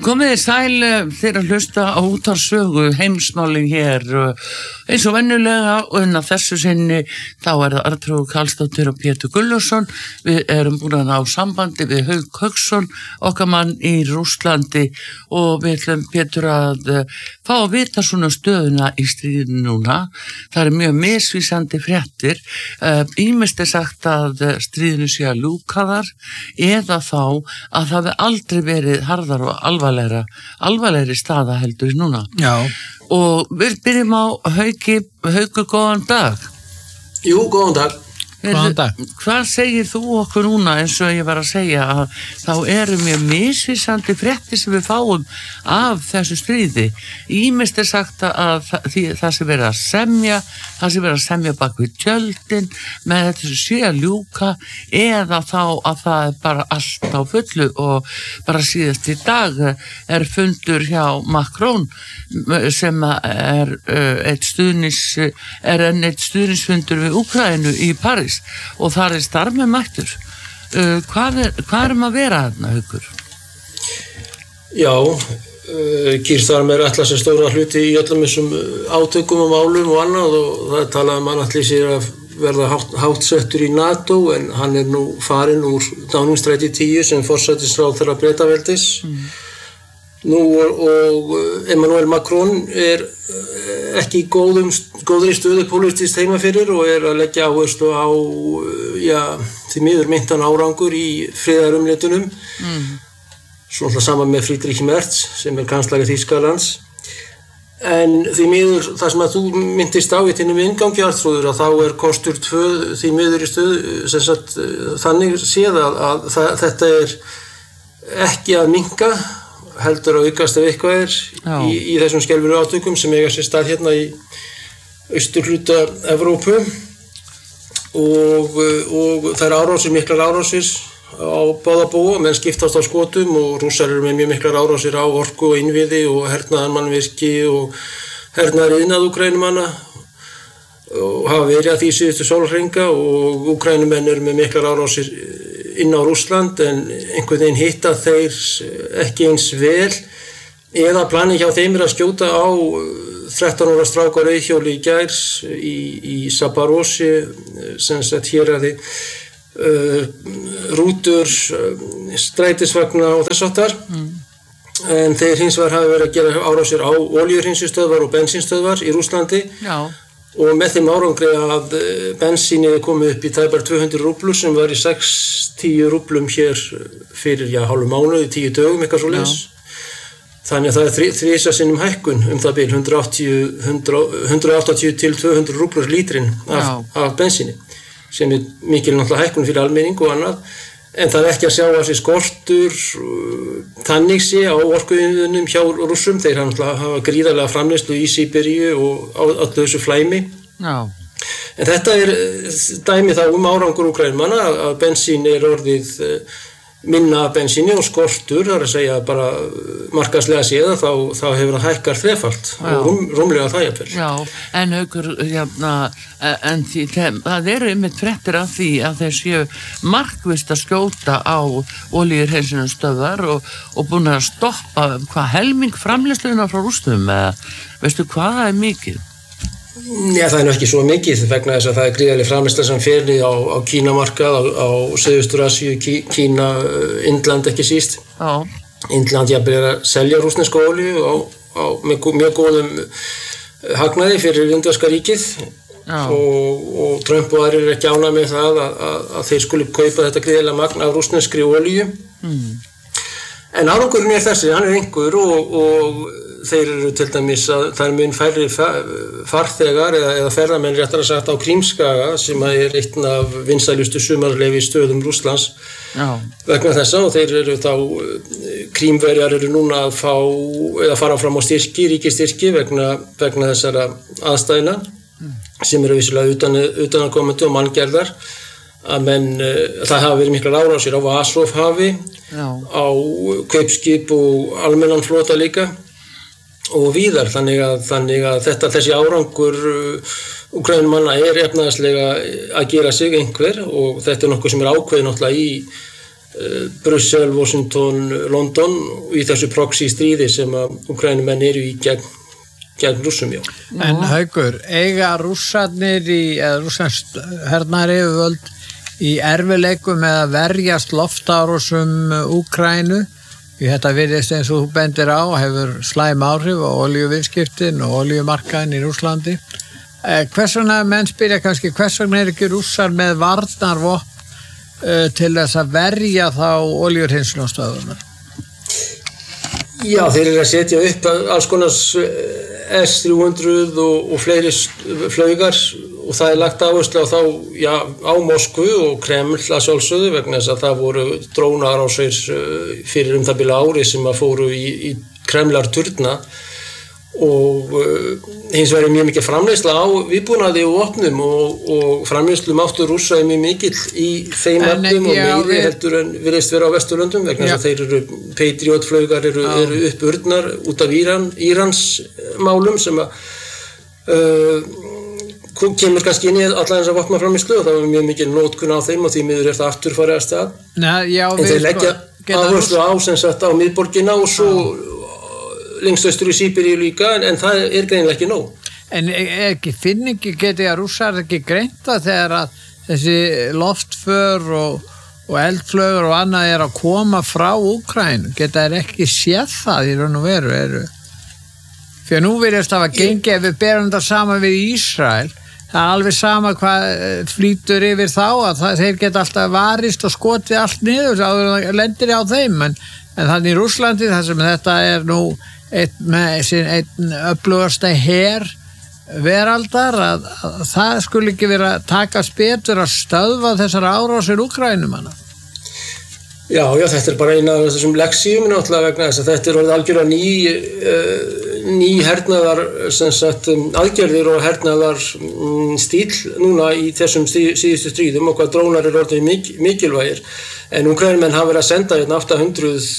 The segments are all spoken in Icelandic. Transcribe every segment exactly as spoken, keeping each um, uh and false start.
Komið þið sæl þeirra hlusta á útvarpssögu heimsmálin hér eins og venjulega og inn að þessu sinni þá er það Arnþrúður Karlsdóttir og Pétur Gulluðsson. Við erum búin að ná sambandi við Hauk Hauksson, okkar mann í Rússlandi og við ætlum Pétur að fá að vita svona stöðuna í stríðinu núna. Það er mjög misvísandi fréttir. Ýmist er sagt að stríðinu sé að ljúka þar eða þá að það hefði aldrei verið harðar og alvarlegra, alvarlegri staða heldur núna. Já. Og við byrjum á Hauki, Haukur, góðan dag. Jú, góðan dag. Góðan dag. Hvað segir þú okkur núna eins og ég var að segja að þá eru mjög misvísandi fréttir sem við fáum af þessu stríði. Ýmist er sagt að það, því, það sé verið að semja, það sé verið að semja bak við tjöldin með þetta sem sé að ljúka eða þá að það er bara allt á fullu og bara síðast í dag er fundur hjá Macron sem er eitt stuðnis, er enn eitt stuðnisfundur við Úkraínu í París og það er starf með mættur. Uh, hvað, er, hvað erum að vera þarna, Haukur? Já, uh, Kýrstarm er ætlað sér stóra hluti í öllum þessum átökum og málum og annað og það er talað um hann ætli sér að verða hátt, hátsettur í NATO en hann er nú farinn úr Downing-stræti tíu sem forsætisráðherra Bretaveldis. Mm. Nú og, og Emmanuel Macron er ekki í góðum, góðri stöðu pólitískt heima fyrir og er að leggja áherslu á, já, því miður meintan árangur í friðarumleitunum. Mm. Svona saman með Friedrich Merz sem er kanslari Þýskalands. En því miður, það sem að þú myndist á í þínum inngangi Arnþrúður að þá er kostur tvö því miður í stöðu, sem sagt, þannig séð að, að það, þetta er ekki að minnka heldur að aukast ef eitthvað er í, í þessum skelfilu átökum sem eiga sér stað hérna í austurhluta Evrópu og, og það er árásir, miklar árásir á báða bóa, menn skiptast á skotum og Rússar eru með mjög miklar árásir á orku og innviði og hernaðarmannvirki og hernaðar iðnað Úkraínumanna og hafa verið að því síðustu sólarhringa og Úkraínumenn eru með miklar árásir inn á Rússland en einhvern veginn hitta þeir ekki eins vel eða planið hjá þeim er að skjóta á þrettán ára strák á reiðhjóli í gær í, í Zaporozhye sem sagt hér að þið uh, rútur, uh, strætisvagna og þess áttar mm. en þeir hins vegar hafa verið að gera árásir á olíuhreinsistöðvar og bensínstöðvar í Rússlandi. Já. Og með þeim árangri að bensínið er komið upp í tæpar tvö hundruð rúblur sem var í sextíu rúblum hér fyrir já, hálfu mánuði, tíu dögum, eitthvað svo leys. Þannig að það er þri, þrisa sinnum hækkun um það bil hundrað áttatíu til tvö hundruð rúblur lítrin af, af bensíni sem er mikil náttúrulega hækkun fyrir almenning og annað. En það er ekki að sjá að þessi skortur þannig sé á orkuinnviðunum hjá Rússum. Þeir hafa gríðarlega framleiðslu í Síberíu og á öllu þessu flæmi. Já. En þetta er dæmi þá um árangur Úkraínumanna að bensín er orðið minna bensíni og skortur, það er að segja bara markaðslega séða þá, þá hefur það hækkar þrefalt og rúm, rúmlega það jafnvel. Já, en Haukur, jafna, en því, það eru einmitt fréttir af því að þeir séu markvisst að skjóta á olíuhreinsunarstöðvar og, og búin að stoppa hvað helming framleiðsluna frá Rússum eða veistu hvað það er mikið? Já, það er nú ekki svo mikið vegna þess að það er gríðarleg framleiðsla sem fer á, á Kínamarkað, á, á Suðaustur-Asíu, Kí, Kína, Indland ekki síst. Já. Indland jafnvel er að selja rússneska olíu á, á, með mjög góðum hagnaði fyrir indverska ríkið og, og Trump og aðrir er ekki ánægðir með það að, að, að þeir skuli kaupa þetta gríðarlega magn af rússneskri olíu. Mm. En árangurinn er þessi, hann er einhver og, og þeir eru til dæmis að það er mun færri farþegar eða, eða ferðamenn réttar að sagt á Krímskaga sem er einn af vinsælustu sumarleyfi stöðum Rússlands vegna þessa og þeir eru þá Krímverjar eru núna að fá eða fara fram á styrki, ríkistyrki vegna, vegna þessara aðstæðna mm. sem eru vissilega utan, utanakomandi og manngerðar að menn, það hafa verið miklar árásir á Azov-hafi, á kaupskip og almennan flota líka og víðar, þannig að, þannig að þetta, þessi árangur Úkraínumanna er efnahagslega að gera sig einhver og þetta er nokkuð sem er ákveðið náttúrulega í Brussel, Washington, London í þessu proxy stríði sem að Úkraínumenn eru í gegn, gegn Rússum, já. En Haukur, eiga rússarnir í, eða rússarns hernaðar yfirvöld í erfileikum með að verjast loftárásum Úkraínu? Því þetta virðist eins og þú bendir á, hefur slæm áhrif á olíuviðskiptin og olíumarkaðin í Rússlandi. Eh, hvers vegna, menn spyrja kannski, hvers vegna er ekki rússar með varnarvopn uh, til þess að verja þá olíuhreinsunarstöðvarnar? Já, þeir eru að setja upp alls konar S þrjú hundruð og, og fleiri flaugar og það er lagt áherslu á þá, já, á Moskvu og Kreml að sjálfsögðu vegna þess að það voru drónar á sér fyrir um það bila ári sem að fóru í, í Kremlar turna og uh, hins vegar er mjög mikið framleiðsla á viðbúnaði og vopnum og, og framleiðslu máttur Rússa er mjög mikill í þeim efnum og meiri við... heldur en virðist vera á Vesturlöndum vegna þess að þeir eru Patriot-flaugar eru, eru uppurnar út af Íran, Írans málum sem að uh, kemur kannski inn í allar þess að vopnaframleiðslu og það er mjög mikið nótkun á þeim og því miður er það aftur farið að stað. Nei, já, en þeir leggja áherslu á sem sagt á miðborgina og svo lengst austur í Síberíu líka en, en það er greinilega ekki nóg. En er ekki finningi geti að rússar ekki greinta þegar að þessi loftför og, og eldflögur og annað er að koma frá Úkraínu? Geta þeir ekki séð það í raun og veru? Eru? Fyrir nú virðist það að gengi ef við berum þetta saman við Ísrael, það er alveg sama hvað flýtur yfir þá að það, þeir geta alltaf varist og skotið allt niður og lendir á þeim en, en þannig í Rússlandi þar sem þetta er nú einn með sin einn öflugasta her veraldar að, að það skulle ekki vera að takast betur að stöðva þessar árásir Úkraínumanna. Já, já, þetta er bara eina af þessum leksíum náttúrulega vegna þess að þetta er orðið algjörlega ný, uh, ný hernaðar sem sagt um, aðgerðir og hernaðar um, stíl núna í þessum stí, síðustu stríðum og hvað drónar eru orðið mik mikilvægir en Úkraínumenn hafa verið að senda hérna átta hundruð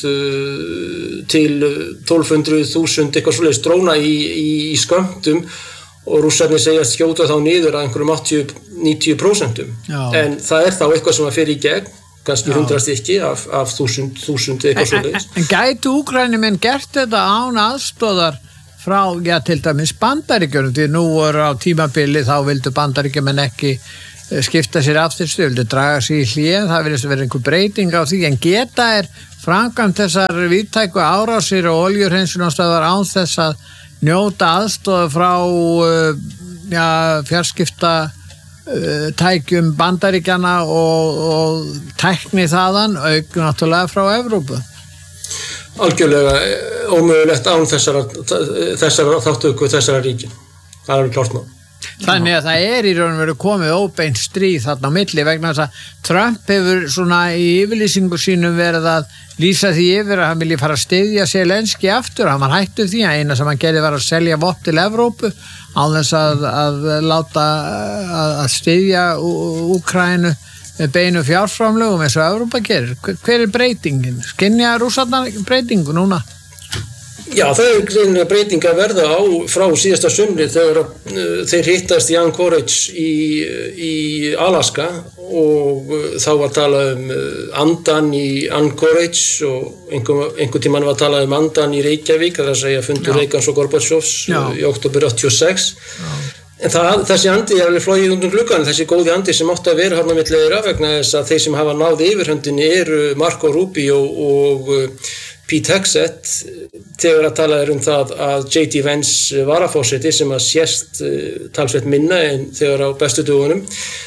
uh, til tólf hundruð þúsund eitthvað svoleiðis dróna í, í, í skömmtum og rússarnir segjast skjóta þá niður að einhverjum áttatíu til níutíu prósent en það er þá eitthvað sem að fer í gegn kannski hundra stykki af, af þúsund, þúsund eitthvað svoleiðis. En gætu Úkraínumenn gert þetta án aðstóðar frá, já, til dæmis Bandaríkjunum því nú voru á tímabili þá vildu Bandaríkjumenn ekki skipta sér af þessu, vildu draga sig í hlé, það virðist að vera einhver breyting á því en geta er framkvæmt þessar víðtæku árásir og olíuhreinsunarstöðvar án þess að njóta aðstoð frá uh, ja, fjarskipta uh, tækjum Bandaríkjana og, og tækni þaðan auk náttúrulega frá Evrópu. Algjörlega ómögulegt án þessara, þessara þáttöku þessara ríkin. Það er klart ná. Þannig að það er í raun og veru komið óbeint stríð þarna á milli vegna þess að Trump hefur svona í yfirlýsingu sínum verið að lýsa því yfir að hann vilji fara að styðja Zelenski aftur, hann var hættur því að eina sem hann gerði var að selja vopn til Evrópu án þess að, að láta að, að styðja Úkraínu með beinu fjárframlögum eins og Evrópa gerir. Hver er breytingin? Skynja rússarnar breytingu núna? Já, það er greinlega breyting að verða á frá síðasta sumri þegar uh, þeir hittast í Anchorage í, í Alaska og uh, þá var talað um uh, andan í Anchorage og einhver, einhver tímann var talað um andan í Reykjavík, það er að segja fundur Reykjans og Gorbatsjovs uh, í október áttatíu og sex. Já. En það, þessi andi er alveg flogið undan gluggan, þessi góði andi sem átti að vera hann á milli þeirra vegna þess að þeir sem hafa náð yfirhöndinni eru Marco Rubio og uh, Pete Hegseth þegar að tala er um það að J D Vance varaforseti sem að sést uh, talsvert minna en þegar á bestu dögunum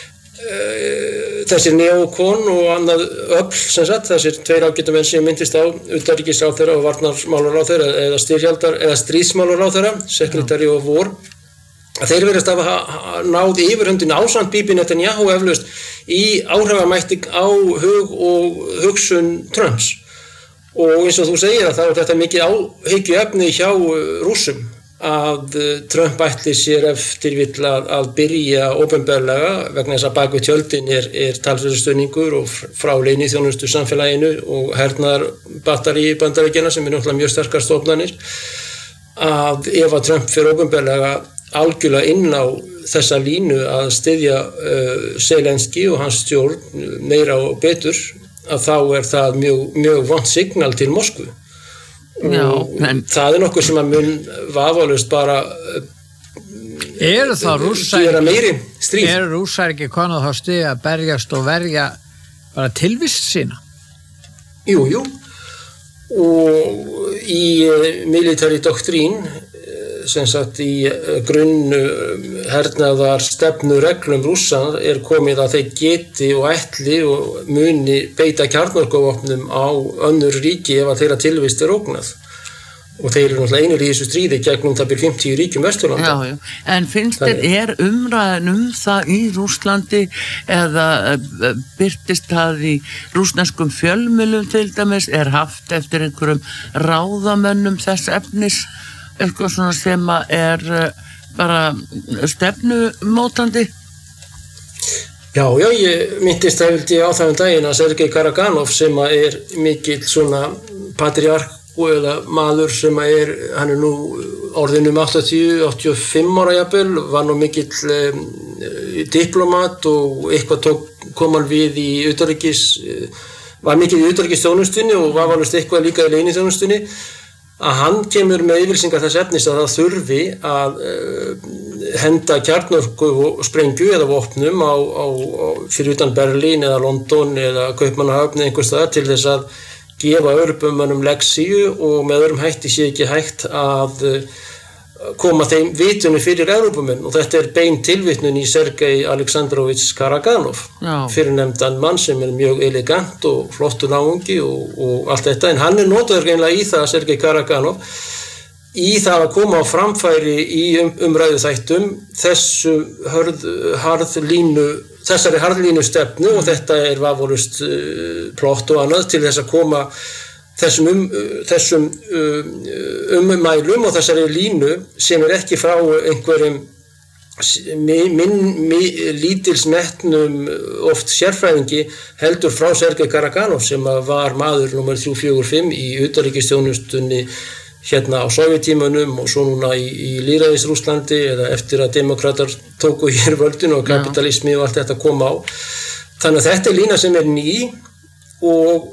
uh, þessir neokon og annað öfl sem sagt, þessir tveir ágætu menn sem myndist á utanríkisráðherra og varnarmálaráðherra eða styrjaldar eða stríðsmálaráðherra, Secretary of War að þeir verðast að hafa náð yfirhöndin ásamt Bibi Netanyahu eflaust í áhrifamætti á hug og hugsun Trumps og eins og þú segir að það er þetta mikið áhyggjuefni hjá Rússum að Trump ætli sér eftir vill að, að byrja opinberlega vegna þess að bak við tjöldin er, er talsverður stuðningur og frá leyniþjónustu samfélaginu og hernaðar batteri Bandaríkjanna sem er náttúrulega mjög sterkar stofnanir að ef að Trump fyrir opinberlega algjörlega inn á þessa línu að styðja uh, Zelenski og hans stjórn meira og betur að þá er það mjög, mjög vont signal til Moskvu. Já, en það er nokkuð sem að mun vafalaust bara eru þá rússar gera meiri stríð. Eru rússar ekki konar þá stið að berjast og verja bara tilvist sína? Jú, jú. Og í military doktrín, sem sagt í grunn hernaðar stefnu reglum Rússa er komið að þeir geti og ætli og muni beita kjarnorkuvopnum á önnur ríki ef að þeirra tilvist er ógnað. Og þeir eru náttúrulega einir í þessu stríði gegnum það byrjum fimmtíu ríkjum Vesturlanda. Já, já. En finnst þér, er umræðan um það í Rússlandi eða birtist það í rússneskum fjölmiðlum til dæmis, er haft eftir einhverjum ráðamönnum þess efnis, eitthvað svona sem er bara stefnumótandi? Já, já, ég myndist það vildi á það um daginn að Sergei Karaganov sem er mikill svona patriark eða maður sem er, hann er nú orðin um áttatíu, áttatíu og fimm ára jafnvel, var nú mikill um, diplomat og eitthvað tók, kom hann við í utanríkis, var mikill í utanríkisþjónustunni og var valust eitthvað líka í leyniþjónustunni, að hann kemur með yfirlýsingar þess efnis að það þurfi að uh, henda kjarnorku og sprengju eða vopnum á, á, á, fyrir utan Berlín eða London eða Kaupmannahöfn einhvers staðar til þess að gefa Evrópumönnum leksíu og með öðrum hætti sé ekki hægt að koma þeim vitunni fyrir Evrópumenn og þetta er bein tilvitnun í Sergei Aleksandrovich Karaganov, fyrirnefndan mann sem er mjög elegant og flottur náungi og, og allt þetta, en hann er notaður greinlega í það, Sergei Karaganov, í það að koma á framfæri í um, umræðu þættum þessu hörð, harðlínu þessari harðlínu stefnu og þetta er vafalust uh, plott og annað til þess að koma þessum, um, uh, þessum um, ummælum og þessari línu sem er ekki frá einhverjum min, min, min, lítilsmetnum oft sérfræðingi heldur frá Sergei Karaganov sem var maður númer þrjú fjögur fimm í utanríkisþjónustunni hérna á Sovjetímanum og svo núna í, í lýðræðis-Rússlandi eða eftir að demokratar tóku hér völdin og kapitalismi og allt þetta kom á. Þannig að þetta er lína sem er ný og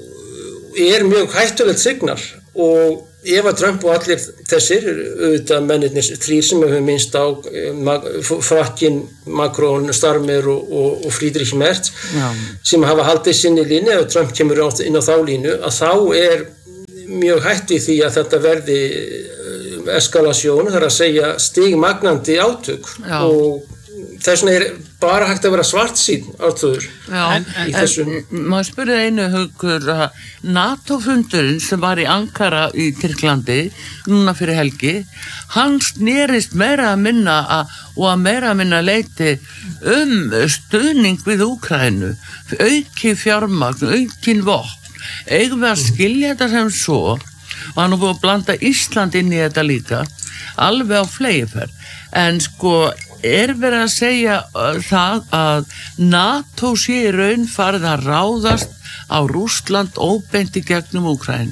er mjög hættulegt signal og ef að Trump og allir þessir, auðvitað mennirnir þrír sem við höfum minnst á, Frakkin, Macron, Starmer og, og, og Friedrich Merz, Já. sem hafa haldið sinni línu, ef Trump kemur inn á þá línu, að þá er mjög hætti því að þetta verði eskalasjón, það er að segja stigmagnandi átök Já. Og þess vegna er bara hægt að vera svartsýn átök í þessum. Maður spurði einu Haukur að NATO-fundurinn sem var í Ankara í Tyrklandi núna fyrir helgi, hann snerist meira að minna að, og að meira að minna leiti um stuðning við Úkraínu, auki fjármagn, aukin vopn. Eigum við að skilja þetta sem svo og hann er búið að blanda Ísland inn í þetta líka alveg á fleygiferð, en sko er verið að segja það að NATO sé í raun farið að ráðast á Rússland óbeint í gegnum Úkraínu?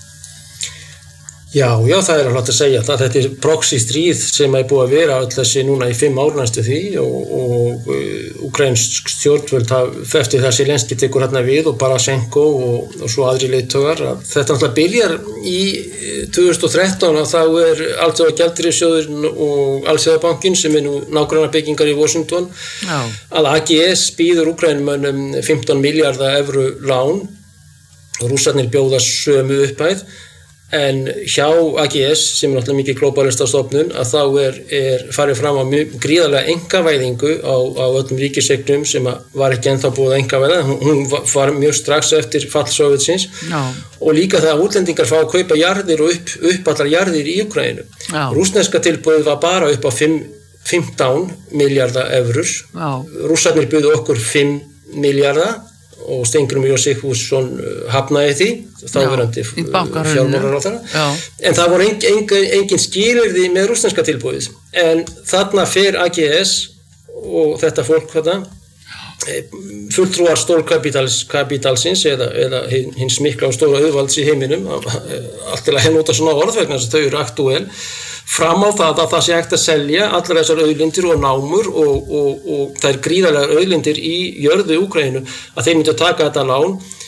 Já, já, það er alveg að segja það. Þetta er proxy stríð sem er búið að vera öll þessi núna í fimm ár næstu því og, og úkrænsk stjórnvöld eftir það Zelenský tekur hérna við og Poroshenko og, og svo aðri leiðtogar. Þetta náttúrulega byrjar í tvö þúsund og þrettán að þá er Alþjóðagjaldeyrissjóðurinn og Alþjóðabankinn sem er nú nágrannabyggingar í Washington já. Að A G S býður Úkrænumönnum fimmtán milljarða evru lán og Rússarnir bjóða sömu upphæð. En hjá A G S, sem er náttúrulega mikið glóbalista stofnun, að þá er, er farið fram á mjög gríðarlega einkavæðingu á, á öllum ríkiseignum sem var ekki ennþá búið að einkavæða. Hún var mjög strax eftir fall Sovétsins no. Og líka það að útlendingar fá að kaupa jarðir og upp, upp allar jarðir í Úkraínu. No. Rússneska tilboðið var bara upp á fimmtán milljarða evrur. No. Rússarnir buðu okkur fimm milljarða og Steingrímur J. Sigfússon hafnaði því, þáverandi fjármálaráðherra. En það voru engin, engin, engin skilyrði með rússneska tilboðið. En þarna fer A G S og þetta fólk þarna, fulltrúar stórkapitalsins eða, eða hins mikla og stóra auðvalds í heiminum, allt til að henn nota svona orð vegna þess að þau eru aktúel, fram á það að það sé hægt að selja allar þessar auðlindir og námur og, og, og það er gríðarlegar auðlindir í jörðu Úkraínu að þeir myndi að taka þetta lán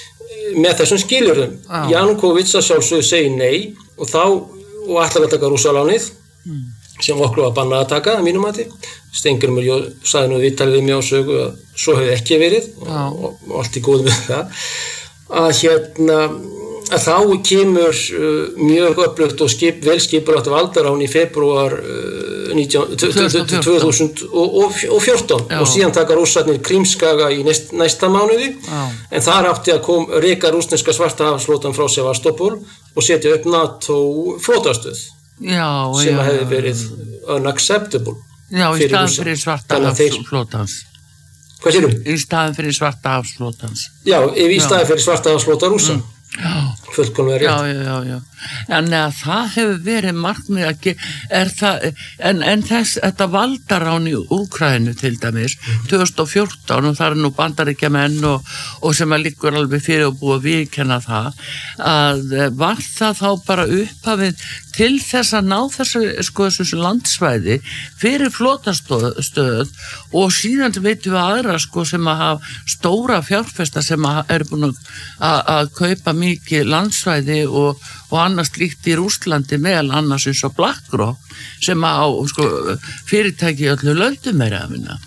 með þessum skilyrðum. Ah. Janúkovits að sjálfsögðu segir nei og þá, og ætlar að taka rússalánið mm. sem okkur var bannað að taka að mínum mati. Steingrímur sagði nú viðtalið við mig á sögu að svo hefði ekki verið ah. og, og, og allt í góð með það að hérna að þá kemur uh, mjög öflugt og skip, velskipulagt valdarán í febrúar uh, tvö þúsund og fjórtán Já. Og síðan taka rússarnir Krímskaga í næst, næsta mánuði Já. En þar átti að kom reka rússneska svartahafsflotan frá Sevastopol og setja upp NATO flotastöð Já, sem já, hefði verið unacceptable Já, í staðan fyrir svartahafsflotans Hvað sérum? Í staðan fyrir svartahafsflotans Já, í staðan fyrir svartahafsflota rússa mm. Já, fullkomlega rétt. Já, já, já, já. En að það hefur verið markmið að gera, er það, en, en þess, þetta valdarán í Úkraínu til dæmis, tvö þúsund og fjórtán og það er nú Bandaríkjamenn og, og sem að liggur alveg fyrir og búið að viðkenna það, að var það þá bara upphafið til þess að ná þessu, sko, þessu landsvæði fyrir flotastöð og síðan veitum við aðra, sko, sem að hafa stóra fjárfesta sem að eru búin að, að kaupa mikið landsvæði og, og annars líkt í Rússlandi meðal annars eins og BlackRock sem á, sko, fyrirtæki öllu löndum er að minna.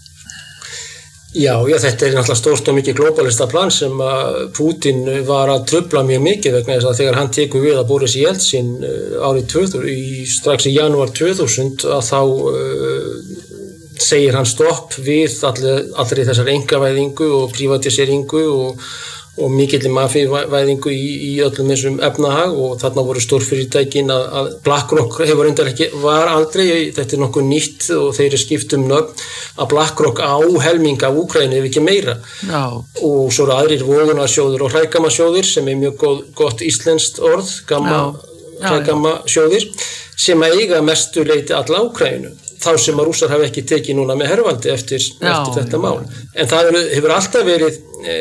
Já, já, þetta er náttúrulega stórt og mikið glóbalista plan sem að Putin var að trufla mjög mikið vegna þess að þegar hann tekur við að Boris Jeltsin árið tvö þúsund, í, strax í janúar tvö þúsund að þá uh, segir hann stopp við allir, allir þessar einkavæðingu og privatiseringu og og mikill mafíuvæðingu í, í öllum þessum efnahag og þarna voru stórfyrirtækin að, að BlackRock hefur reyndar ekki, var aldrei, þetta er nokkuð nýtt og þeir eru skipt um nöfn að BlackRock á helming af Úkraínu ef ekki meira Já. Og svo eru aðrir vogunarsjóðir og hrægammasjóðir sem er mjög góð, gott íslenskt orð, gamma hrægammasjóðir sem að eiga mestu leyti alla Úkraínu þá sem að rússar hafa ekki tekið núna með hervaldi eftir, eftir þetta já, mál. En það hefur alltaf verið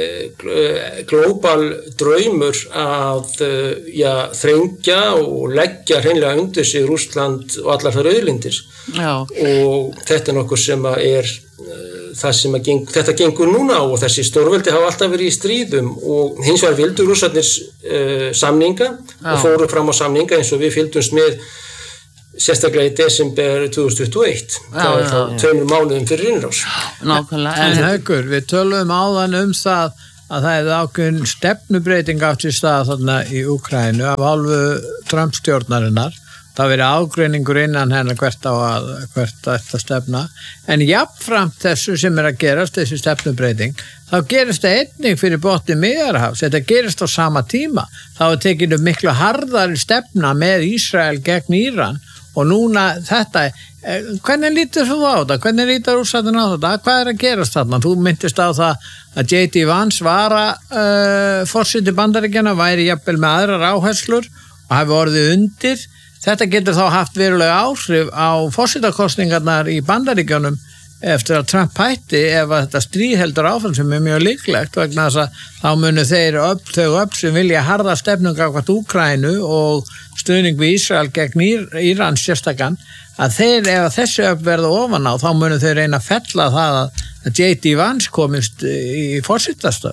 eh, glóbal draumur að eh, já, þrengja og leggja hreinlega undir sig Rússland og allar þær auðlindir. Já. Og þetta er nokkuð sem að er eh, það sem að geng, þetta gengur núna og þessi stórveldi hafa alltaf verið í stríðum og hins vegar vildu rússarnir eh, samninga já. Og fóru fram á samninga eins og við fylgdumst með sérstaklega í desember tvö þúsund tuttugu og eitt já, það er þá tveimur mánuðum fyrir innrás. Nákvæmlega. En Haukur, við tölum áðan um það að það hefði ákveðin stefnubreiting átt í stað þarna í Úkraínu af hálfu Trump-stjórnarinnar. Það verið ágreiningur innan hennar hvert á að hvert að þetta stefna. En jafnframt þessu sem er að gerast, þessi stefnubreiting, þá gerist það einnig fyrir botni Miðjarðarhafs. Þetta gerist á sama tíma. Þá er tekinu miklu harðari stefna með Ísrael gegn Íran. Og núna þetta, hvernig lítur þú á þetta? Hvernig lítur Rússarnir á þetta? Hvað er að gerast þarna? Þú myndist á það að J D Vance vara uh, forseti Bandaríkjanna væri jafnvel með aðrar áherslur og hafi orðið undir. Þetta getur þá haft verulega áhrif á forsetakosningarnar í Bandaríkjunum eftir að Trump hætti ef að þetta stríð heldur áfram sem er mjög líklegt vegna þess að þá munu þeir upp, þau upp sem vilja harða stefnum gagnvart Úkraínu og stuðning við Ísrael gegn Íran sérstakann að þeir ef þessu upp verða ofan á þá munu þau reyna að fella það að J D Vance komist í forsetastöð.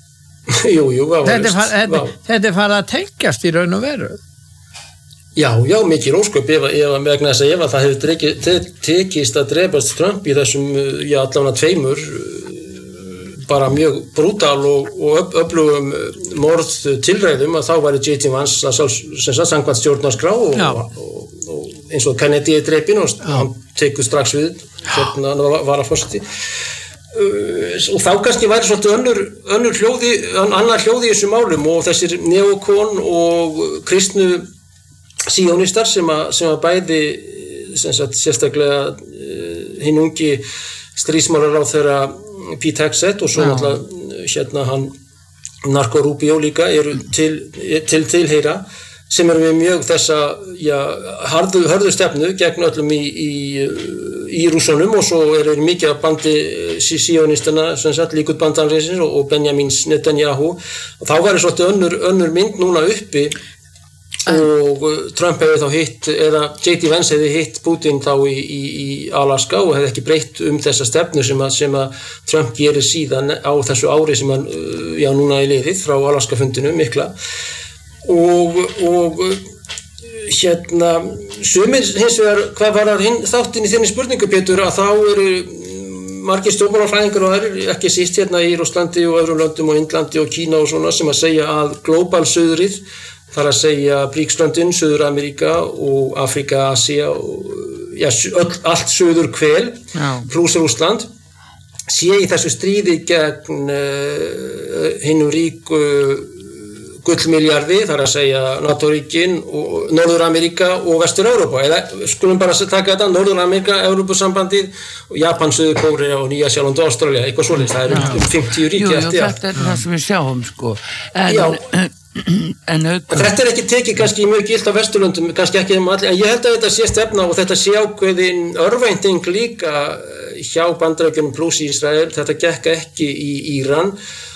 Jú, jú, það var þetta, far, þetta, þetta er farið að tengjast í raun og veru. Já, já, mikið rósköp ef, ef, vegna þess að ef að það hefur te, te, tekist að drepast Trump í þessum, já, allavega tveimur bara mjög brútal og, og öflugum morð tilræðum að þá væri J D Vance sem sagt samkvæmt stjórnarskrá og, og, og eins og Kennedy er drepinn og hann tekur strax við hérna var að forseti og þá kannski væri svolítið önnur, önnur hljóði, annar hljóði í þessum málum og þessir neokon og kristnu síónistar sem að, sem að bæði sem sagt, sérstaklega hinn ungi stríðsmálaráðherra Pete Hegseth og svo náttúrulega hérna hann Marco Rubio líka eru til, til tilheyra sem eru við mjög þessa já, harðu, hörðu stefnu gegn öllum í, í, í Rússunum og svo eru mikið af bandi síónistana sem sagt líkut bandanreisins og, og Benjamin Netanyahu og þá væri svolítið önnur, önnur mynd núna uppi og Trump hefði þá hitt, eða J D Vance hefði hitt Putin þá í, í, í Alaska og hefði ekki breytt um þessa stefnu sem að, sem að Trump gerir síðan á þessu ári sem hann, já núna í liðið frá Alaska fundinu mikla og, og hérna, sumir hins vegar, hvað var það hinn þáttinn í þinni spurningu, Pétur, að þá eru margir stjórnmálafræðingar og aðrir, ekki síst hérna í Rússlandi og öðrum löndum og Indlandi og Kína og svona, sem að segja að global suðrið, þar að segja BRICS-löndin, Suður-Ameríka og Afrika, Asía og ja, öll, allt suður hvel, pluss Rússland, sé í þessu stríði gegn uh, hinnum ríku gullmiljarði, þar að segja NATO-ríkin og Norður-Ameríka og Vestur-Európa, eða skulum bara taka þetta, Norður-Ameríka, Evrópusambandið og Japan, Suður-Kórea og Nýja-Sjáland og Ástralía, eitthvað svoleiðis, það er um fimmtíu ríki eftir. Jú, þetta er það sem við sjáum, sko. En, Já, en auðvitað. Þetta er ekki tekið kannski mjög gilt á Vesturlöndum, kannski ekki um allir, en ég held að þetta sé stefna og þetta sé ákveðin örvænting líka hjá Bandaríkjunum pluss Ísrael, þetta gekk ekki í Íran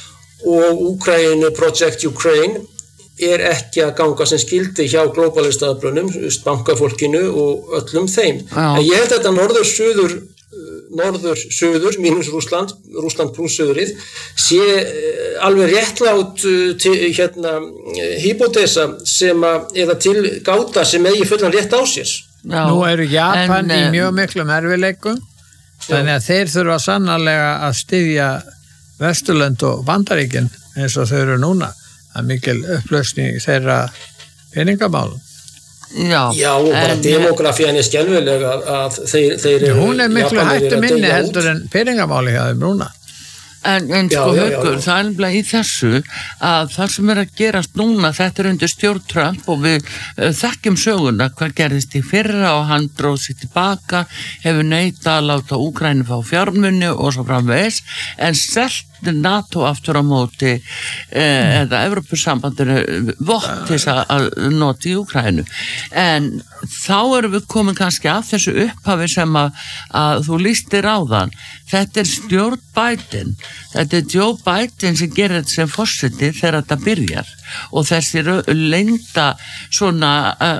og Ukraine Project Ukraine er ekki að ganga sem skildi hjá globalistaðablunum, bankafólkinu og öllum þeim. Já. En ég held að þetta norður-suður, norður-suður, mínus Rússland, Rússland pluss suðrið, sé alveg réttlát til, hérna, hypotesa sem að, eða til gáta sem eigi fullan rétt á sér. Já. Nú eru Japan en, í mjög miklum erfiðleikum, þannig að þeir þurfa sannarlega að styðja Vesturlönd og Bandaríkin eins og þau eru núna. Það er mikil upplausning þeirra peningamálum. Já, Já og bara demografían er skelfileg að, að þeir, þeir eru... Hún er miklu hættu minni heldur en peningamáli hjá þeim núna. En, en sko Haukur, það er nefnilega í þessu að það sem er að gerast núna, þetta er undir stjórn Trump og við uh, þekkjum söguna hvað gerðist í fyrra og hann dróð sér tilbaka, hefur neitað að láta Úkraínu fá fjármuni og svo framvegis, en selt NATO aftur á móti eh, eða Evrópusambandinu vott til að, að nota í Úkraínu. En þá erum við komin kannski af þessu upphafi sem að, að þú lýstir áðan. Þetta er stjórn Biden, þetta er Joe Biden sem gerir þetta sem forseti þegar þetta byrjar og þessi lengda svona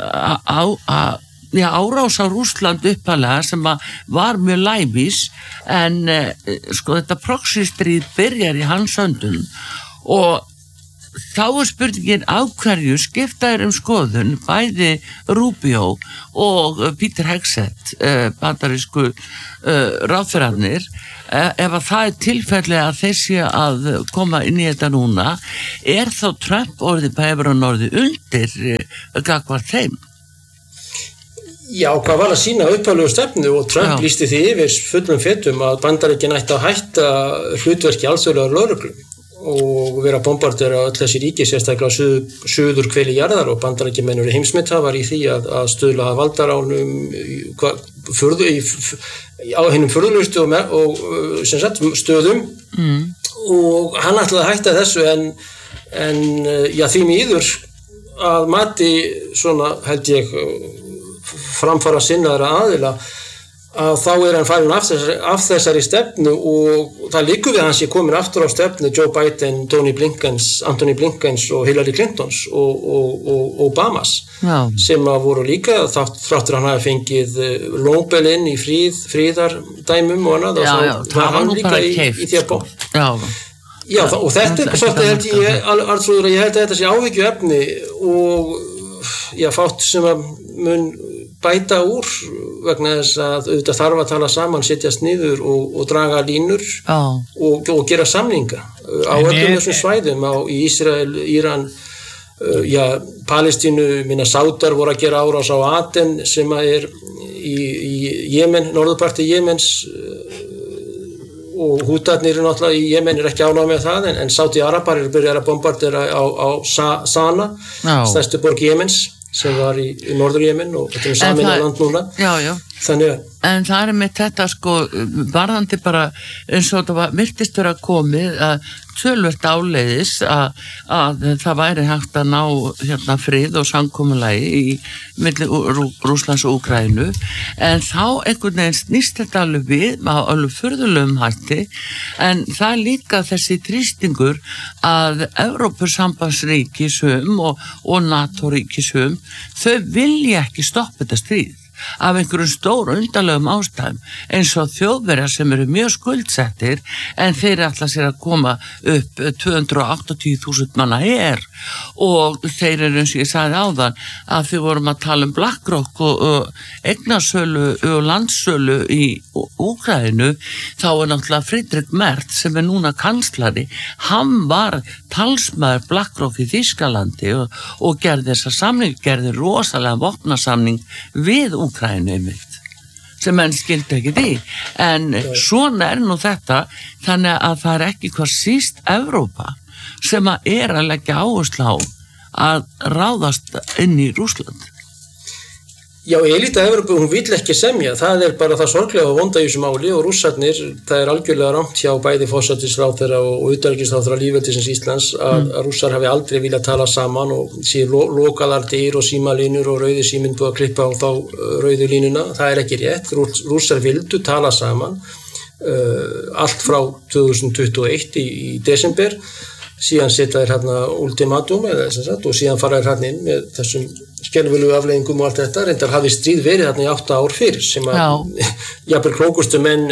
á Já, árás á Rússland uppalega sem var mjög lævís en eh, sko þetta proxy-stríð byrjar í hans höndum og þá er spurningin á hverju skiptaður um skoðun bæði Rubio og Peter Hegseth, eh, bandarísku eh, ráðherrarnir, eh, ef að það er tilfelli að þeir séu að koma inn í þetta núna, er þá Trump orðið bæður og norðið undir eh, gagvart þeim? Já, hvað var að sína upphaflegu stefnu og Trump Já. lýsti því yfir fullum fettum að Bandaríkin ætti að hætta hlutverki alþjóðlegar lögreglu og vera að bombardera öll þessi ríki, sérstaklega suð, suður hveli jarðar og Bandaríkin mennur heimsmyndhafar í því að, að stuðla að valdaránum furðu, í, á hennum furðulustu og, og sem sagt, stöðum mm. og hann ætlaði að hætta þessu en, en já, því miður að mati svona held ég framfara sinnaðra aðila að þá er hann farin af þessari, af þessari stefnu og það liggur við hans ég komin aftur á stefnu Joe Biden, Tony Blinkens, Anthony Blinkens og Hillary Clintons og, og, og Obamas Já. sem að voru líka þátt, þráttur hann hafi fengið Nobelinn í fríð, fríðardæmum og annað Já, og já, þá var hann líka í, í því að bó Já, já það, og þetta er svolítið held ég, Arnþrúður, að ég held að þetta sé áhyggju efni og já, fátt sem að mun bæta úr vegna þess að auðvitað þarf að tala saman, setjast niður og, og draga línur oh. og, og gera samninga á öllum þessum svæðum á í Ísrael, Íran, uh, já, Palestínu, minna Sátar voru að gera árás á Aden sem að er í, í Jemen, norðurparti Jemens uh, og hútarnir er náttúrulega í Jemen er ekki ánægð með það en, en Sáti-Arabar eru byrjað að bombardera á, á Sa, Sana, oh. stærstu borg Jemens sem var í, í norður Jemen og þetta er samin að land núna já, já. þannig En það er með þetta sko varðandi bara eins og þetta var virtist vera komið að tölvert áleiðis að, að það væri hægt að ná hérna frið og samkomulagi í milli Rú, Rússlands og Úkraínu en þá einhvern veginn snýst þetta alveg við á alveg furðulegum hætti en það er líka þessi þrýstingur að Evrópusambandsríki sum og, og NATO-ríki sum þau vilja ekki stoppa þetta stríð af einhverjum stóru undarlegum ástæðum eins og Þjóðverjar sem eru mjög skuldsettir en þeir ætla sér að koma upp tvö hundruð áttatíu þúsund manna her og þeir eru eins og ég sagði áðan að þau vorum að tala um BlackRock og, og eignasölu og landsölu í Úkraínu þá er náttúrulega Friedrich Merz sem er núna kanslari hann var talsmaður BlackRock í Þýskalandi og, og gerði þessa samning gerði rosalega vopnasamning við Úkraínu einmitt sem menn skildi ekki því en svona er nú þetta þannig að það er ekki hvað síst Evrópa sem að er að leggja áherslu á að ráðast inn í Rússland. Já, elita Evrópu, hún vill ekki semja, það er bara það sorglega og vonda í þessu máli og rússarnir, það er algjörlega rangt hjá bæði forsætisráðherra og utanríkisráðherra lýðveldisins Íslands að, mm. að rússar hafi aldrei viljað tala saman og sé lo, lokaðar dyr og símalínur og rauði síminn búið að klippa á þá uh, rauðu línuna, það er ekki rétt, rússar vildu tala saman uh, allt frá tvö þúsund tuttugu og eitt í, í desember, síðan setja þér hérna ultimatum eða þess að og síðan fara þér hérna inn með þessum skelfilegu afleiðingum og allt þetta, reyndar hafi stríð verið hérna í átta ár fyrir sem að jafnvel klókustu menn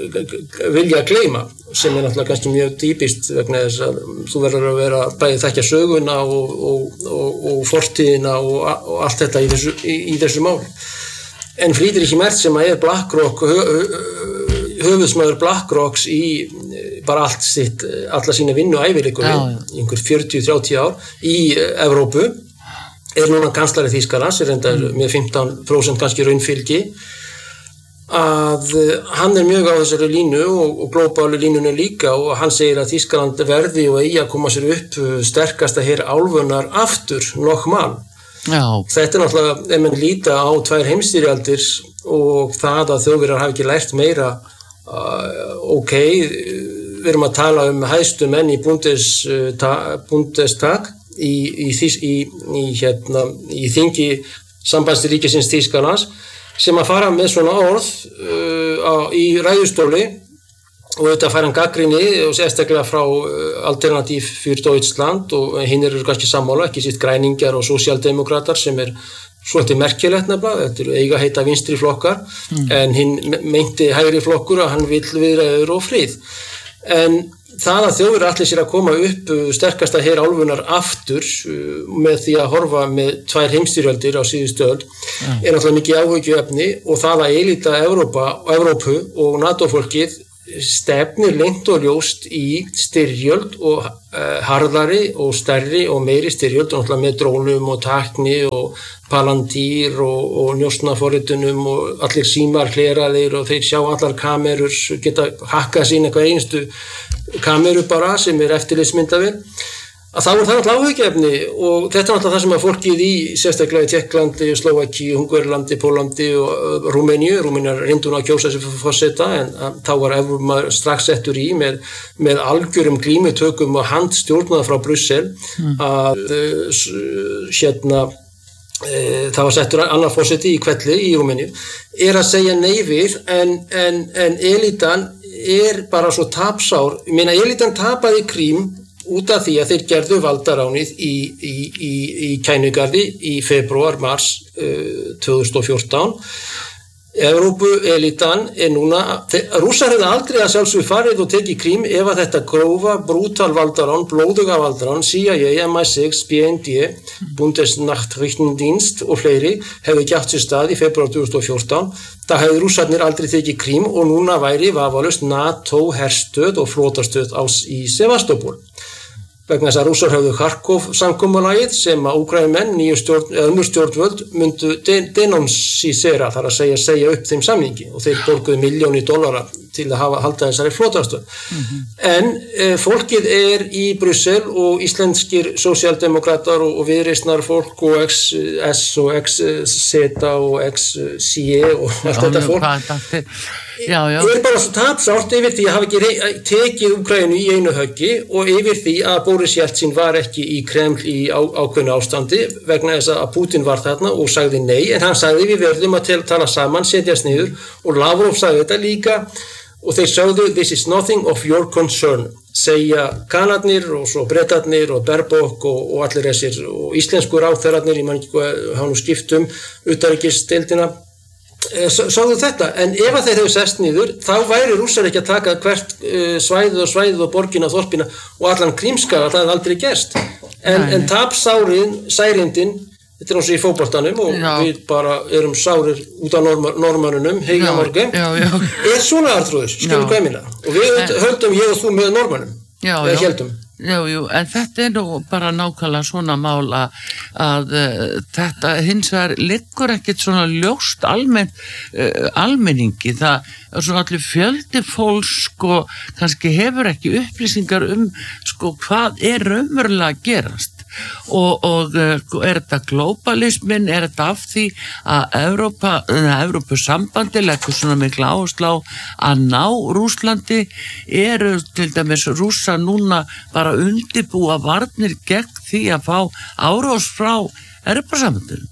vilja gleyma sem er náttúrulega kannski mjög típist vegna þess að þú verður að vera bæði þekkja söguna og, og, og, og fortíðina og, og allt þetta í þessu, í, í þessu máli. En Friedrich Merz sem að er BlackRock hö, höfuðsmaður BlackRocks í bara allt sitt, alla sína vinnu og ævileikum einhver fjörutíu til þrjátíu ár í Evrópu er núna kanslari Þýskalands, er enda mm. með fimmtán prósent kannski raunfylgi að hann er mjög á þessari línu og, og glóbálu línunni líka og hann segir að Þýskaland verði og eigi að koma sér upp sterkasta hér álfunar aftur nokkmal. Þetta er náttúrulega, ef mann líta á tvær heimsstyrjaldir og það að Þjóðverjar hafi ekki lært meira uh, ok, við erum að tala um hæstu menn í Bundestag, Bundestag í, í, í, í, hérna, í þingi sambandsríkisins Þýskalands sem að fara með svona orð uh, á, í ræðustóli og þetta fær hann gagnrýni og sérstaklega frá Alternativ für Deutschland og hinn eru kannski sammála, ekki síst græningjar og sósíaldemókratar sem er svolítið merkilegt nefnilega, þetta eru eiga heita vinstri flokkar mm. en hinn meinti hægri flokkur að hann vill viðræður og frið. En það að Þjóðverjar ætli sér að koma upp sterkasta her álfunar aftur með því að horfa með tvær heimsstyrjaldir á síðustu öld mm. er náttúrulega mikið áhyggjuefni og það að elita Evrópa, Evrópu og NATO-fólkið stefnir lengt og ljóst í styrjöld og uh, harðari og stærri og meiri styrjöld og náttúrulega með drónum og tækni og palantír og, og njósnaforritunum og allir símar hleraðir og þeir sjá allar kamerur, geta hakkað sín eitthvað einstu kameru bara sem er eftirlitsmyndavél að þá er það náttúrulega áhyggjuefni og þetta er náttúrulega það sem að fólkið í sérstaklega í Tékklandi, Slóvakíu, Ungverjalandi, Pólandi og Rúmeníu, Rúmeníu reyndu að kjósa sér fyrir forseta en þá var Evrópamaður strax settur í með, með algjörum glímutökum og handstjórnað frá Brussel mm. að hérna það var settur annar forseti í Kvelli í Rúmeníu er að segja nei við en, en, en elitan er bara svo tapsár, ég meina elitan tapaði Krím út af því að þeir gerðu valdaránið í, í, í, í Kænugarði í februar, mars uh, tvö þúsund og fjórtán. Evrópuelitan er núna, rússar hefði aldrei að sjálfsögðu farið og tekið Krím ef að þetta grófa, brútal valdarán, blóðuga valdarán, C I A, M I six, B N D, Bundesnachrichtendienst og fleiri hefði gert sér stað í februar tvö þúsund og fjórtán. Það hefði rússarnir aldrei tekið Krím og núna væri vafalaust NATO herstöð og flotastöð á, í Sevastopol. Vegna þess að rússar höfðu Kharkov samkomulagið sem að Úkraínumenn, nýju stjórn, önnur stjórnvöld myndu denonsísera, þar að segja, segja upp þeim samningi og þeir borguðu milljóni dollara til að hafa, halda þessari flotastöð. Mm-hmm. En e, fólkið er í Brussel og íslenskir sósíaldemókratar og, og viðreisnar fólk og X S og X Z og X C E og allt já, þetta fólk já, já. er bara svo tapsárt yfir því að hafa ekki tekið Úkraínu í einu höggi og yfir því að Boris Jeltsin var ekki í Kreml í á, ákveðnu ástandi vegna þess að Putin var þarna og sagði nei, en hann sagði við verðum að tala saman, setjast niður og Lavrov sagði þetta líka og þeir sagðu this is nothing of your concern, segja kanadnir og svo bretarnir og Baerbock og, og allir þessir og íslensku ráðherrarnir, ég man ekki hvað hann nú skiptum utanríkisdeildina sagðu þetta, en ef að þeir hefur sest niður, þá væri Rússar ekki að taka hvert uh, svæðið og svæðið og borgina og þorpina og allan Krímskaga, það er aldrei gerst en, en tapsárin, særindin þetta er eins og í fótboltanum og já. Við bara erum sárir út af norma, normanunum heila morgun, er svona artrúðis, skilur hvað ég minna og við en, höldum ég og þú með normanum já, eða heldum Já, jú, en þetta er nú bara nákvæmlega svona mál að, að uh, þetta hins vegar liggur ekkert svona ljóst almenn, uh, almenningi, það er svona allir fjöldi fólks sko, kannski hefur ekki upplýsingar um sko hvað er raunverulega að gerast og, og uh, er þetta globalismin, er þetta af því að Evrópa, Evrópusambandi leggur svona mikla áherslu á að ná Rússlandi, eru til dæmis Rússa núna bara undirbúa varnir gegn því að fá árás frá Evrópusambandinu?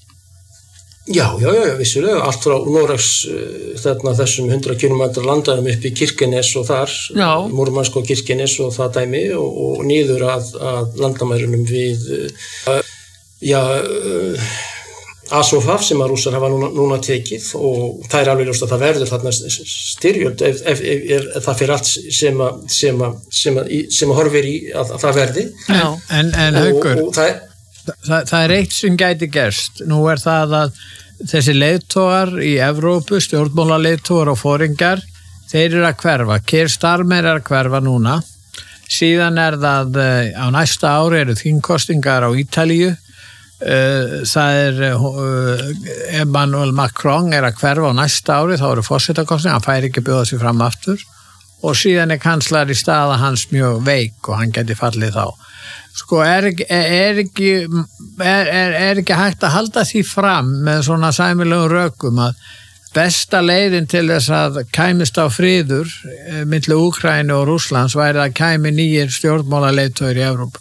Já, já, já, vissulega, allt frá Noregs þarna þessum hundrað kílómetra landaðum upp í Kirkenes og þar, Múrmansk og Kirkenes og það dæmi og, og niður að, að landamærunum við, uh, já, uh, Azov-haf sem að Rússar hafa núna, núna tekið og það er alveg ljóst að það verður þarna styrjöld ef, ef, ef, ef það fyrir allt sem að, sem að, sem að, sem að horfir í að, að það verði. Já. En, en Haukur, og, og það, það, það er eitt sem gæti gerst. Nú er það að þessi leiðtogar í Evrópu, stjórnmálaleiðtogar og foringar, þeir eru að hverfa. Keir Starmer er að hverfa núna. Síðan er það á næsta ári eru þingkostingar á Ítalíu. Það er Emmanuel Macron er að hverfa á næsta ári, þá eru forsetakosningar, hann fær ekki bjóða sig fram aftur og síðan er kanslar í staða hans mjög veik og hann geti fallið þá. Sko er, er, er, ekki, er, er, er ekki hægt að halda því fram með svona sæmilegum rökum að besta leiðin til þess að kæmist á friður milli Úkraínu og Rússlands væri að kæmi nýjir stjórnmálaleiðtogar í Evrópu?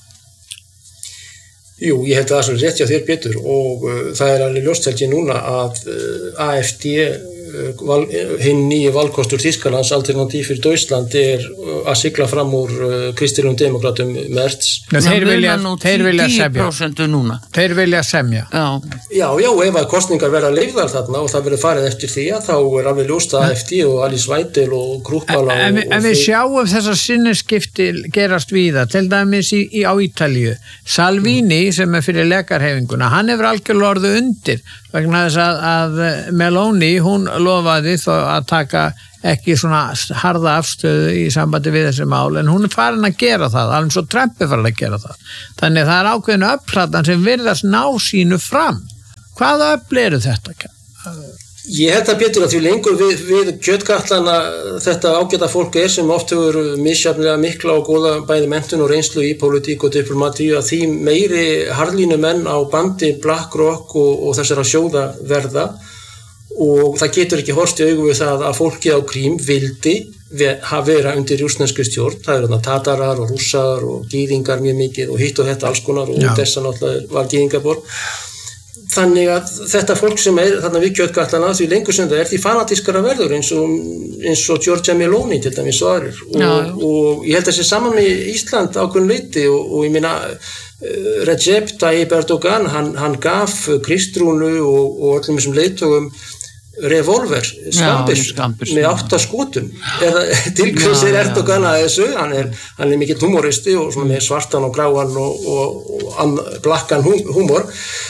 Jú, ég held að það er rétt hjá þér Pétur og uh, það er alveg ljóst held ég núna að uh, A F D, uh, val, hinn nýji valkostur Þýskalands, Alternativ für Deutschland er uh, að sigla fram úr uh, kristilegum demokratum Merz. Þeir vilja, þeir vilja semja. Núna. Þeir vilja semja. Já, já, já ef að kosningar verða leyfðar þarna og það verður farið eftir því að þá er alveg ljóst að A F D og Alice Weidel og Krúppala En, en, en við sjáum þessar sinniskipti gerast víða, til dæmis í, í, á Ítalíu. Salvini sem er fyrir lekarhefinguna, hann hefur algjörlega orðið undir vegna þess að, að Meloni, hún lofaði þó að taka ekki svona harða afstöðu í sambandi við þessi mál, en hún er farin að gera það, alveg svo Trump er farin að gera það. Þannig það er ákveðinu öflatan sem virðast ná sínu fram. Hvaða öfl eru þetta? Ég held að betur að því lengur við, við kjötkallana þetta ágæta fólk er sem oft hefur misjafnlega mikla og góða bæði menntun og reynslu í pólitík og diplomatíu að því meiri harðlínu menn á bandi BlackRock og, og þessara sjóða verða og það getur ekki horfst í augu við það að fólkið á Krím vildi hafa vera undir rússnesku stjórn, það eru þarna Tatarar og Rússar og gýðingar mjög mikið og hitt og þetta alls konar og Odessa náttúrulega var gýðingaborg. Þannig að þetta fólk sem er þarna við kjötgallana því lengur sem það er því fanatískara verður eins og, eins og Giorgia Meloni til dæmis og aðrir og, og ég held að sé saman með Ísland ákveðin leyti og, og ég meina uh, Recep Tayyip Erdogan hann, hann gaf Kristrúnu og, og öllum þessum leiðtogum revolver, skambis með átta skotum eða til hvers er Erdogan að þessu hann er, hann er mikill humoristi og svona með svartan og gráan og, og, og blakkan húmor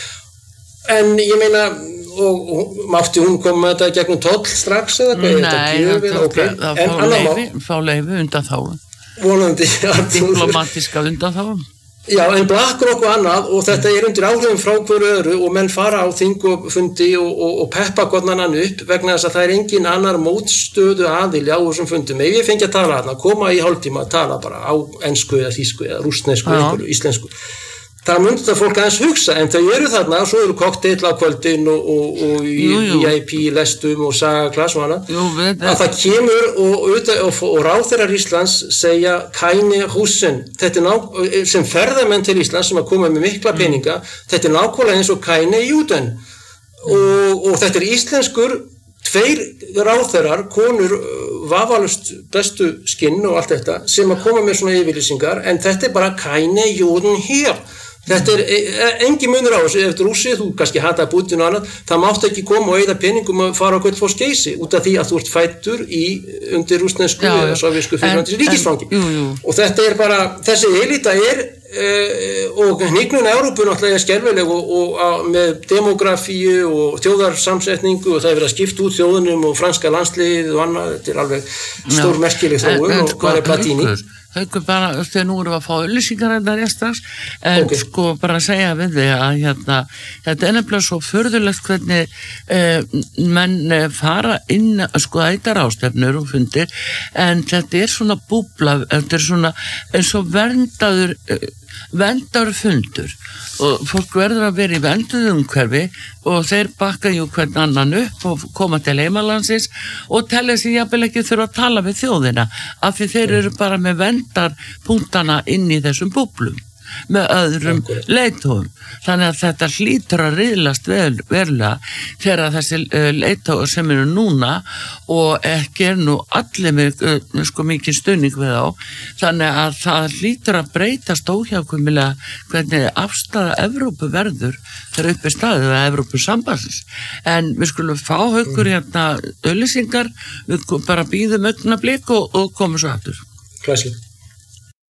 en ég meina og, og mátti hún koma með þetta gegnum toll strax eða hvað er þetta gjöfið okay. það fá leifi, fá leifi undan þá vonandi diplomatíska undan þá Já, en BlackRock og annað og þetta er undir áhrifum frá hverju öðru og menn fara á þing og fundi og, og, og peppa hvernig annan upp vegna þess að það er engin annar mótstöðu aðili á þessum fundum. Ef ég fengi að tala þarna, koma í hálftíma að tala bara á ensku eða þýsku eða rússnesku eða einhverju íslensku. Það myndi þetta fólk aðeins hugsa, en þau eru þarna og svo eru kokteil á kvöldin og, og, og í V I P lestum og sagaklass og annað. Jú, við, að það kemur og, og, og, og ráðherrar Íslands segja keine Russen, þetta er ná, sem ferðamenn til Íslands sem að koma með mikla peninga, mm. þetta er nákvæmlega eins og keine Juden og, og þetta er íslenskur tveir ráðherrar, konur vafalust bestu skinn og allt þetta sem að koma með svona yfirlýsingar en þetta er bara keine Juden hér. Þetta er engin munur á þessu, ef þú rússið, þú kannski hata Putin og annað, það mátt ekki koma og eyða peningum að fara á Gullfoss Geysi út af því að þú ert fæddur í undir rússnesku eða sovéskú fyrirvændis ríkisfangi. Og þetta er bara, þessi elita er uh, og hnignun Evrópu náttúrulega er skelfileg og, og uh, með demografíu og þjóðarsamsetningu og það er verið að skipta út þjóðunum og franska landsliðið og annað, þetta er alveg stórmerkileg þróun og hvað er Platini? Haukur bara, þegar nú erum við að fá auglýsingar þetta rétt strax, en okay. sko bara að segja við þig að hérna, þetta er nefnilega svo furðulegt hvernig eh, menn fara inn sko ættar ástefnur og fundir, en þetta er svona búbla, þetta er svona eins og verndaður verndaður fundur og fólk verður að vera í vernduðu umhverfi og þeir bakka jú hvern annan upp og koma til heimalandsins og telja sig jafnvel ekki þurfa að tala við þjóðina af því þeir eru bara með verndarpunktana inn í þessum búblum með öðrum leiðtogum. Þannig að þetta hlýtur að riðlast vel, verulega þegar þessi uh, leiðtogar sem eru núna og ekki er nú allir með uh, sko mikið stuðning við á. Þannig að það hlýtur að breytast óhjákvæmilega hvernig afstaða Evrópu verður þegar uppi staðið að Evrópu sambandsins. En við skulum fá Haukur hérna auglýsingar, við bara bíðum augnablik og, og komum svo aftur. Klæslega.